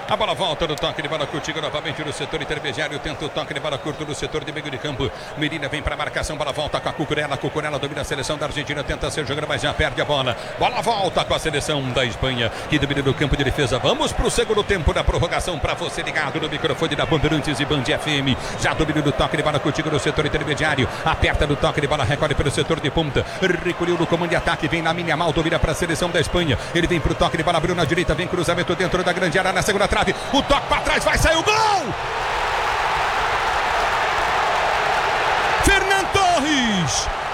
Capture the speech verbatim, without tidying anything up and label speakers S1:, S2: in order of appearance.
S1: A bola volta no toque de bola curtinho novamente no setor intermediário. Tenta o toque de bola curto no setor de meio de campo. Medina vem para a marcação. Bola volta com a Cucurella. Cucurella domina a seleção da Argentina. Tenta ser jogando, mas já perde a bola. Bola volta com a seleção da Espanha, que domina no campo de defesa. Vamos para o segundo tempo da prorrogação. Para você ligado no microfone da Bandeirantes e Band F M. Já domina no toque de bola curtinho no setor intermediário. Aperta no toque de bola. Recolhe pelo setor de ponta. Recolheu no comando de ataque. Vem na minha mal. Domina para a seleção da Espanha. Ele vem para o toque de bola. Abriu na direita. Vem cruzamento dentro da grande área. Na segunda trave. O toque para trás. Vai sair o gol! Fernan Torres!